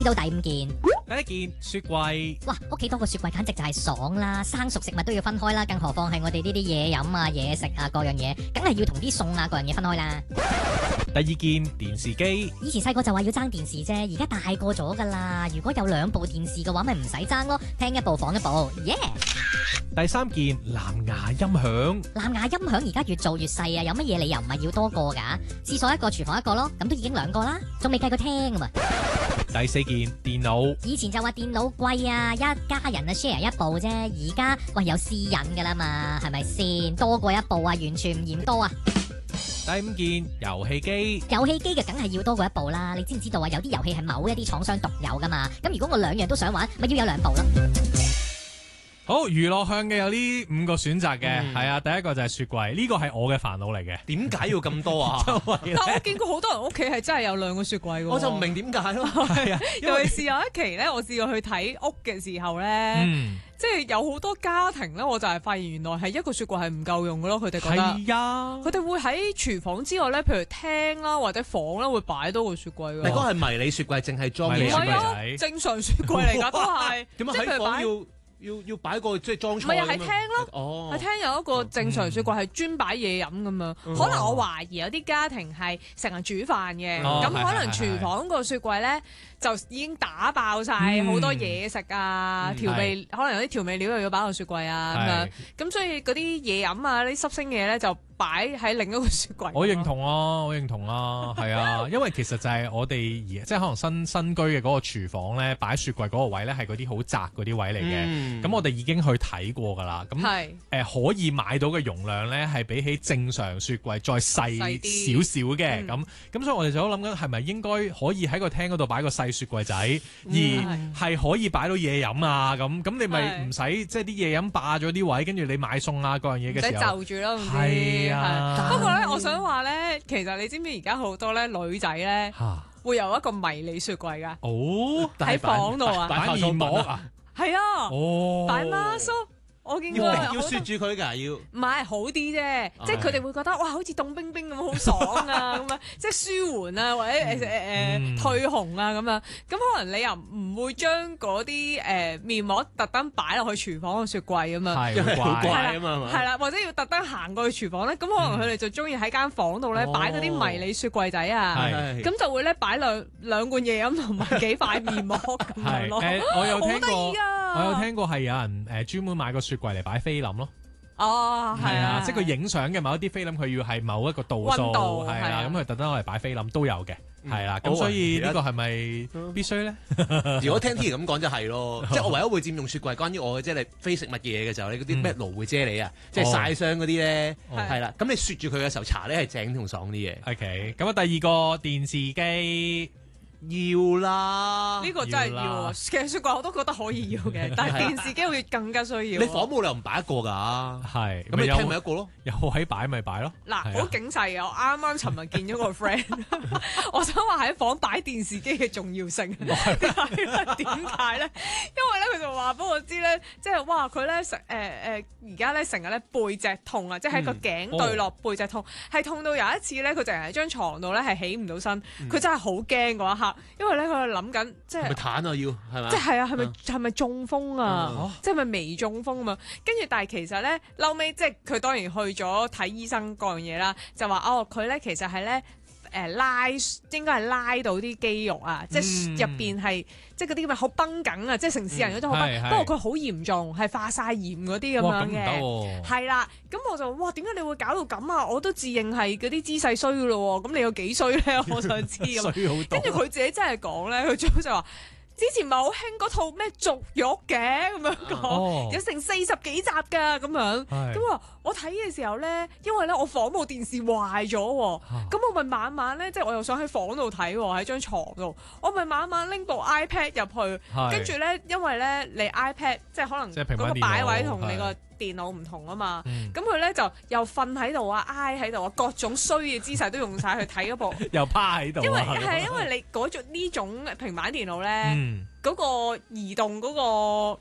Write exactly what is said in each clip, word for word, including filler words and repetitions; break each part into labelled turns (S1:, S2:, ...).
S1: 到第五件，
S2: 第一件雪櫃。
S1: 哇！屋企多個雪櫃簡直就係爽啦，生熟食物都要分開啦，更何況係我哋呢啲嘢飲啊、嘢食啊各樣嘢，梗係要同啲餸啊各樣嘢分開啦。
S2: 第二件電視機。
S1: 以前細個就話要爭電視啫，而家大個咗噶啦。如果有兩部電視嘅話，咪唔使爭咯，聽一部放一部，耶、yeah!！
S2: 第三件藍牙音響。
S1: 藍牙音響而家越做越細啊，有乜嘢理由唔係要多個噶？廁所一個，廚房一個咯，咁都已經兩個啦，仲未計個廳啊嘛。
S2: 第四件電腦。
S1: 以前就話電腦貴啊，一家人啊 share 一部啫，而家喂有私隱噶啦嘛，係咪先？多過一部啊，完全唔嫌多啊。
S2: 第五件遊戲機。
S1: 遊戲機嘅梗係要多過一部啦，你知唔知道啊？有啲遊戲係某一啲廠商獨有噶嘛，咁如果我兩樣都想玩，咪要有兩部咯。
S2: 好，娛樂向嘅有呢五個選擇嘅，係、嗯、啊，第一個就係雪櫃，呢個係我嘅煩惱嚟嘅。
S3: 點解要咁多啊？
S4: 但我見過好多人屋企係真係有兩個雪櫃嘅，
S3: 我就唔明點解咯。係啊，
S4: 尤其是有一期咧，我試過去睇屋嘅時候咧，嗯、即係有好多家庭咧，我就係發現原來係一個雪櫃係唔夠用嘅咯，佢哋覺得。
S2: 係啊，
S4: 佢哋會喺廚房之外咧，譬如廳啦或者房啦，會擺多個雪櫃嘅。
S3: 你講係迷你雪櫃，淨係裝
S2: 迷你
S4: 雪櫃仔？正常雪櫃嚟㗎都係。
S3: 點解喺房要？要要擺個即係裝菜，
S4: 唔係啊，喺廳咯，
S3: 哦，
S4: 喺廳有一個正常雪櫃係專擺嘢飲咁樣。哦、可能我懷疑有啲家庭係成日煮飯嘅，咁、哦、可能廚房個雪櫃咧就已經打爆晒好多嘢食啊，調、嗯、味可能有啲調味料又要擺個雪櫃啊咁樣，咁所以嗰啲嘢飲啊，啲濕星嘢咧就擺喺另一個雪櫃。
S2: 我認同啊，我認同啊，係啊，因為其實就係我哋而即係可能新新居嘅嗰個廚房咧，擺雪櫃嗰個位咧係嗰啲好窄嗰啲位嚟嘅。嗯咁我哋已經去睇過㗎啦，咁誒、呃、可以買到嘅容量咧係比起正常雪櫃再細少少嘅，咁咁、嗯、所以我哋就諗緊係咪應該可以喺個廳嗰度擺個細雪櫃仔，而係可以擺到嘢飲啊，咁咁你咪唔使即係啲嘢飲霸咗啲位，跟住你買餸啊嗰樣嘢嘅時候，
S4: 唔使就住咯，
S2: 係啊。
S4: 不過咧，我想話咧，其實你知唔知而家好多咧女仔咧會有一個迷你雪櫃㗎？
S2: 哦，
S4: 喺房度啊，
S2: 擺面膜啊。
S4: 係啊，擺 mask，我見過
S3: 要要雪住佢㗎，要
S4: 唔係好啲啫，即係佢哋會覺得哇，好似凍冰冰咁，好爽啊咁樣，即係舒緩啊，或者誒誒誒退紅啊咁樣。咁可能你又唔會將嗰啲誒面膜特登擺落去廚房個雪櫃啊嘛，
S2: 係好
S3: 怪啊嘛，
S4: 係啦，或者要特登行過去廚房咧，咁可能佢哋就中意喺間房度咧擺嗰啲迷你雪櫃仔啊，咁就會咧擺兩兩罐嘢飲同埋幾塊面膜咁樣咯。
S2: 我有聽過，
S4: 啊、
S2: 我有聽過係有人誒專門買個雪櫃嚟擺菲林咯。
S4: 哦，係啊，
S2: 啊即係佢影相嘅某一啲菲林，佢要係某一個度數，係啦，咁佢特登攞嚟擺菲林都有嘅，係啦，咁所以呢個係咪必須咧？
S3: 如果聽天然咁講就係咯，即係我唯一會佔用雪櫃，關於我嘅即係非食物嘅嘢嘅時候，你嗰啲咩蘆薈啫喱啊，即係曬傷嗰啲咧，係啦，咁你雪住佢嘅時候搽咧係正同爽啲嘢。
S2: OK，咁啊第二個電視機。
S3: 要啦，
S4: 呢個真係要啊！其實雪櫃我都覺得可以要嘅，但係電視機會更加需要。
S3: 你房冇理由唔擺一個㗎，
S2: 係
S3: 咁你聽咪一個咯，
S2: 有位擺咪擺咯。
S4: 嗱，好警世啊！我啱啱尋日見咗個 friend，我想話喺房擺電視機嘅重要性。點解咧？因為咧佢就話俾我知咧，即係哇佢咧成誒誒而家咧成日咧背脊痛啊，即係喺個頸對落背脊痛，係痛到有一次咧佢就喺張床度咧係起唔到身，佢真係好驚嗰一刻。因為咧佢諗緊，即係
S3: 咪癱啊要係咪？
S4: 即係啊，係咪係咪中風啊？即係咪微中風啊嘛？跟住但係其實咧，後尾即係佢當然去咗睇醫生嗰樣嘢啦，就話哦佢咧其實係咧誒拉應該係拉到啲肌肉啊，即係入邊係即係嗰啲咪好繃緊啊，即係城市人嗰種好繃，不過佢好嚴重，係化晒鹽嗰啲咁樣嘅，係啦。咁我就哇點解你會搞到咁啊？我都自認係嗰啲姿勢衰噶咯喎，咁你有幾衰咧？我想知咁。
S2: 衰好多。跟
S4: 住佢自己真係講咧，佢最後就話。之前咪好興嗰套咩逐玉嘅咁樣講，哦、有成四十幾集㗎咁樣。咁啊，我睇嘅時候咧，因為咧我房部電視壞咗，咁、啊、我咪晚晚咧，即係我又想喺房度睇喺張床度，我咪晚晚拎部 iPad 入去，跟住咧，因為咧你 iPad 即係可能嗰個擺位同你個電腦唔同啊嘛，咁佢咧就又瞓喺度啊，挨喺度啊，各種衰嘅姿勢都用晒去睇嗰部，
S2: 又趴喺度。因為
S4: 係因為你嗰種呢種平板電腦咧，嗰、嗯、個移動嗰、嗰個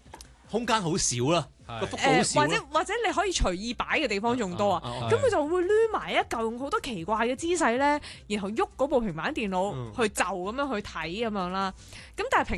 S3: 空間好少啦，個幅好
S4: 誒
S3: 少
S4: 或者或者你可以隨意擺嘅地方仲多啊，咁佢就會攣埋一嚿用好多奇怪嘅姿勢咧，然後喐嗰部平板電腦去就咁樣去睇咁樣啦。咁但係平